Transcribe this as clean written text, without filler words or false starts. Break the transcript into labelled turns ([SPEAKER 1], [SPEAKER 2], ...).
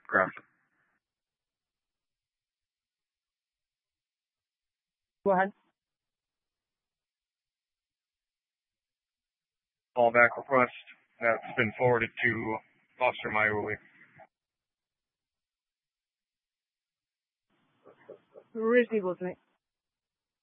[SPEAKER 1] Correct.
[SPEAKER 2] Go ahead.
[SPEAKER 1] Fallback request that's been forwarded to Officer Maiuli.
[SPEAKER 2] Received, listening.